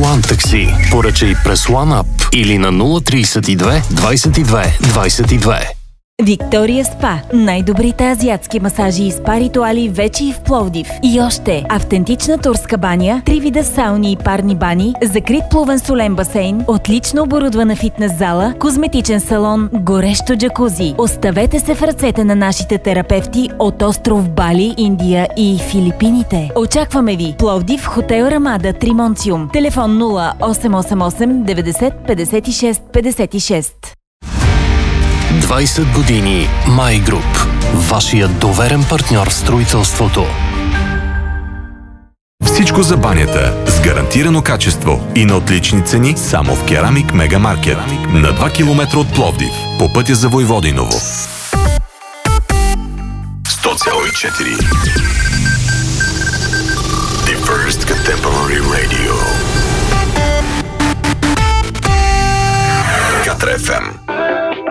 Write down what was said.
One Taxi. Поръчай през One App или на 032 22 22. Виктория Спа. Най-добрите азиатски масажи и спа ритуали вече и в Пловдив. И още автентична турска баня, 3 вида сауни и парни бани, закрит плувен солен басейн, отлично оборудвана фитнес зала, козметичен салон, горещо джакузи. Оставете се в ръцете на нашите терапевти от остров Бали, Индия и Филипините. Очакваме ви. Пловдив, хотел Рамада, Тримонциум. Телефон 0888 90 56 56. 20 години My Group. Вашият доверен партньор в строителството. Всичко за банята с гарантирано качество и на отлични цени само в Керамик Мега Маркет. На 2 км от Пловдив, по пътя за Войводиново. 100,4 The First Contemporary Radio. Катра FM.